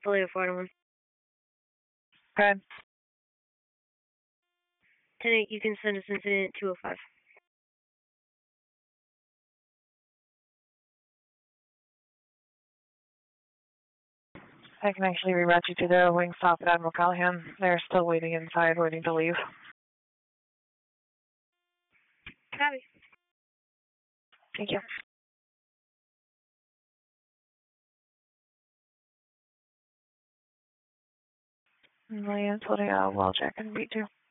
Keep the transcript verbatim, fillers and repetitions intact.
Toledo four one. Okay. ten eight, you can send us incident two oh five. I can actually reroute you to the wing stop at Admiral Callahan. They're still waiting inside, waiting to leave. Copy. Thank you. Millions, holding out, well check and beat two.